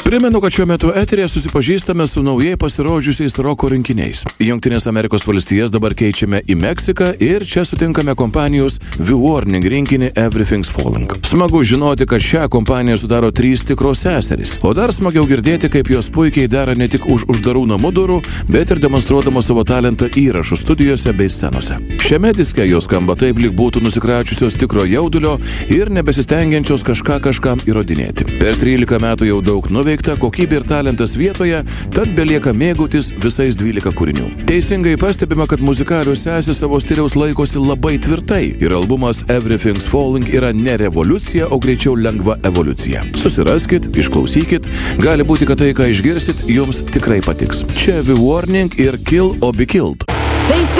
Primenu, kad šiuo metu eterėje susipažįstame su naujai pasirodžiusiais roko rinkiniais. Jungtinės Amerikos valstijas dabar keičiame į Meksiką ir čia sutinkame kompanijos The Warning rinkinį Everything's Falling. Smagu žinoti, kad šią kompaniją sudaro 3 tikros seserys, o dar smagiau girdėti, kaip jos puikiai dera ne tik už uždarų namų durų, bet ir demonstruodamos savo talentą įrašų studijose bei scenose. Šiame diske jos skamba taip, lyg būtų nusikračiusios tikro jaudulio ir nebesistengiančios kažkam įrodinėti. Per 13 metų jau daug nuveikta, kokybė ir talentas vietoje, tad belieka mėgautis visais 12 kūrinių. Teisingai pastebima, kad muzikalios sesės savo stiliaus laikosi labai tvirtai ir albumas Everything's Falling yra ne revoliucija, o greičiau lengva evoliucija. Susiraskit, išklausykit, gali būti, kad tai, ką išgirsit, jums tikrai patiks. Čia The Warning ir Kill or Be Killed.